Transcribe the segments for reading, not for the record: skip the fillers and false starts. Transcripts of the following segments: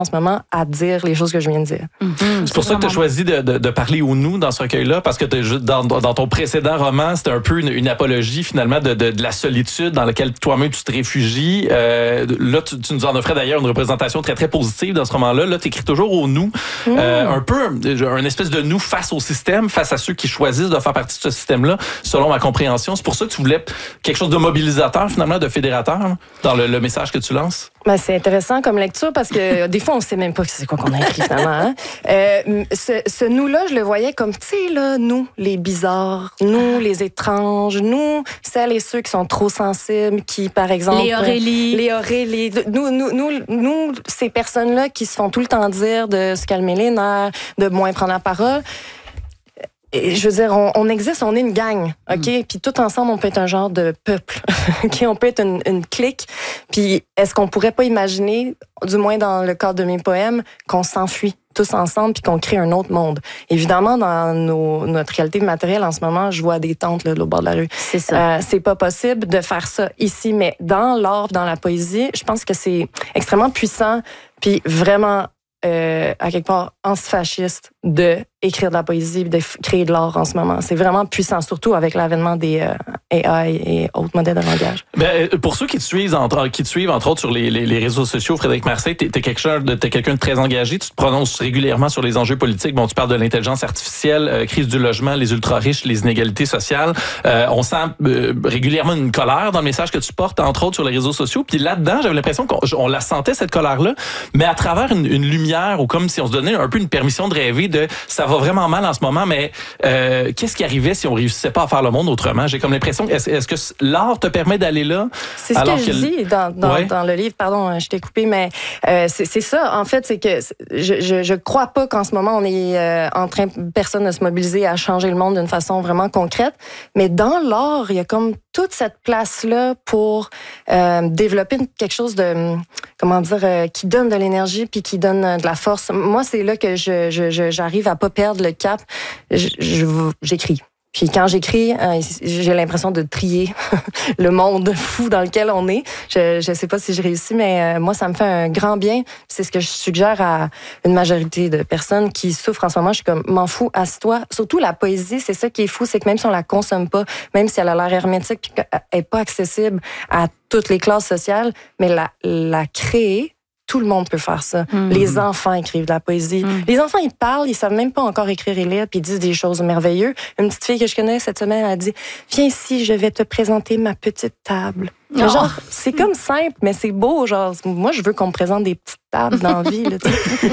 en ce moment à dire les choses que je viens de dire. C'est pour ça que tu as choisi de parler au nous dans ce recueil-là, parce que dans ton précédent roman, c'était un peu une apologie finalement de la solitude dans laquelle toi-même tu te réfugies. Là, tu nous en offrais d'ailleurs une représentation très, très positive dans ce roman-là. Là, tu écris toujours au nous. Un peu un espèce de nous face au système, face à ceux qui choisissent de faire partie de ce système-là, selon ma compréhension. C'est pour ça que tu voulais quelque chose de mobilisateur, finalement, de fédérateur, dans le message que tu lances? Ben, c'est intéressant comme lecture parce que des fois, on sait même pas c'est quoi qu'on a écrit finalement. Hein? Ce nous-là, je le voyais comme, tu sais, là, nous, les bizarres, nous, les étranges, nous, celles et ceux qui sont trop sensibles, qui, par exemple... Les Aurélie. Nous, ces personnes-là qui se font tout le temps dire de se calmer les nerfs, de moins prendre la parole. Et je veux dire, on existe, on est une gang, OK? Puis tout ensemble, on peut être un genre de peuple, OK? On peut être une clique. Puis est-ce qu'on pourrait pas imaginer, du moins dans le cadre de mes poèmes, qu'on s'enfuit tous ensemble puis qu'on crée un autre monde? Évidemment, dans notre réalité matérielle, en ce moment, je vois des tentes là, de l'autre bord de la rue. C'est ça. C'est pas possible de faire ça ici, mais dans l'art, dans la poésie, je pense que c'est extrêmement puissant puis vraiment... à quelque part antifasciste de écrire de la poésie, de créer de l'art en ce moment. C'est vraiment puissant, surtout avec l'avènement des AI et autres modèles de langage. Ben, pour ceux qui te suivent, entre autres, sur les réseaux sociaux, Frédéric Marseille, t'es quelqu'un de très engagé. Tu te prononces régulièrement sur les enjeux politiques. Bon, tu parles de l'intelligence artificielle, crise du logement, les ultra-riches, les inégalités sociales. On sent régulièrement une colère dans le message que tu portes, entre autres, sur les réseaux sociaux. Puis là-dedans, j'avais l'impression qu'on la sentait, cette colère-là, mais à travers une lumière, ou comme si on se donnait un peu une permission de rêver de ça va vraiment mal en ce moment, mais qu'est-ce qui arrivait si on réussissait pas à faire le monde autrement? J'ai comme l'impression, est-ce que l'art te permet d'aller là? C'est ce que je dis dans le livre, pardon, je t'ai coupé, mais c'est ça, en fait, c'est que je crois pas qu'en ce moment, on est en train, personne de se mobiliser à changer le monde d'une façon vraiment concrète, mais dans l'art, il y a comme toute cette place-là pour développer quelque chose de, comment dire, qui donne de l'énergie puis qui donne de la force. Moi, c'est là que j'arrive à pas perdre le cap. J'écris. Puis quand j'écris, j'ai l'impression de trier le monde fou dans lequel on est. Je sais pas si je réussis, mais moi, ça me fait un grand bien. C'est ce que je suggère à une majorité de personnes qui souffrent en ce moment. Je suis comme, m'en fous, assis-toi. Surtout la poésie, c'est ça qui est fou, c'est que même si on la consomme pas, même si elle a l'air hermétique, puis qu'elle est pas accessible à toutes les classes sociales, mais la créer, tout le monde peut faire ça. Les enfants écrivent de la poésie. Les enfants, ils parlent, ils savent même pas encore écrire et lire, puis ils disent des choses merveilleuses. Une petite fille que je connais cette semaine, elle a dit « Viens ici, je vais te présenter ma petite table. » Genre, c'est comme simple, mais c'est beau. Genre, moi, je veux qu'on me présente des petites tables dans la vie. Là,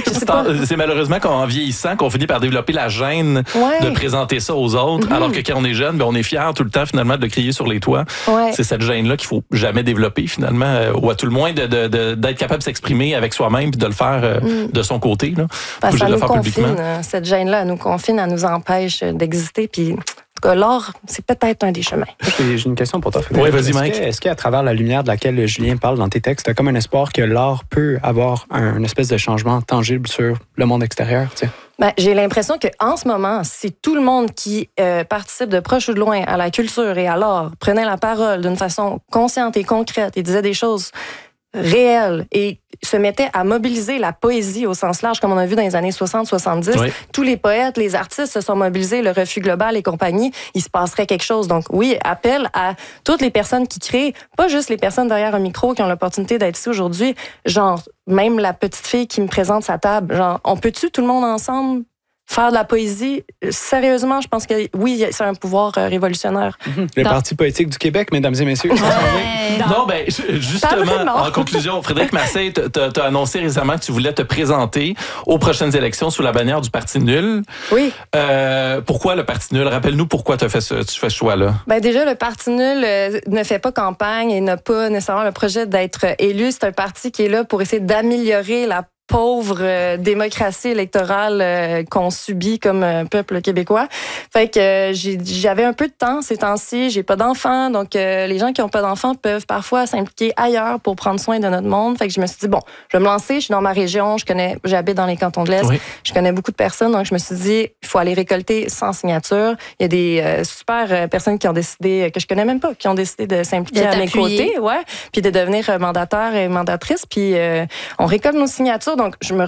c'est malheureusement qu'en vieillissant, qu'on finit par développer la gêne de présenter ça aux autres, alors que quand on est jeune, ben, on est fier tout le temps finalement de crier sur les toits. C'est cette gêne-là qu'il faut jamais développer finalement, ou à tout le moins d'être capable de s'exprimer avec soi-même puis de le faire de son côté. Là. Ça nous confine, cette gêne-là, elle nous confine, elle nous empêche d'exister. Puis l'art, c'est peut-être un des chemins. J'ai une question pour toi, Frédéric. Oui, vas-y, Mike. Est-ce qu'à travers la lumière de laquelle Julien parle dans tes textes, tu as comme un espoir que l'art peut avoir un espèce de changement tangible sur le monde extérieur? T'sais? Ben, j'ai l'impression qu'en ce moment, si tout le monde qui participe de proche ou de loin à la culture et à l'art prenait la parole d'une façon consciente et concrète et disait des choses réelles et se mettait à mobiliser la poésie au sens large, comme on a vu dans les années 60-70. Tous les poètes, les artistes se sont mobilisés, le Refus global et compagnie, il se passerait quelque chose. Donc oui, appel à toutes les personnes qui créent, pas juste les personnes derrière un micro qui ont l'opportunité d'être ici aujourd'hui, genre même la petite fille qui me présente sa table, genre on peut-tu tout le monde ensemble faire de la poésie, sérieusement, je pense que oui, c'est un pouvoir révolutionnaire. Le Parti poétique du Québec, mesdames et messieurs. Non, ben justement, en conclusion, Frédéric Marseille, t'as annoncé récemment que tu voulais te présenter aux prochaines élections sous la bannière du Parti nul. Oui. Pourquoi le Parti nul? Rappelle-nous pourquoi tu fais ce choix-là. Ben déjà, le Parti nul ne fait pas campagne et n'a pas nécessairement le projet d'être élu. C'est un parti qui est là pour essayer d'améliorer la pauvre démocratie électorale qu'on subit comme peuple québécois. Fait que j'avais un peu de temps ces temps-ci, j'ai pas d'enfants, donc les gens qui ont pas d'enfants peuvent parfois s'impliquer ailleurs pour prendre soin de notre monde. Fait que je me suis dit, bon, je vais me lancer, je suis dans ma région, j'habite dans les cantons de l'Est, je connais beaucoup de personnes, donc je me suis dit, il faut aller récolter 100 signatures. Il y a des super personnes qui ont décidé, que je connais même pas, qui ont décidé de s'impliquer à mes côtés, puis de devenir mandataire et mandatrice, puis on récolte nos signatures. Donc, je me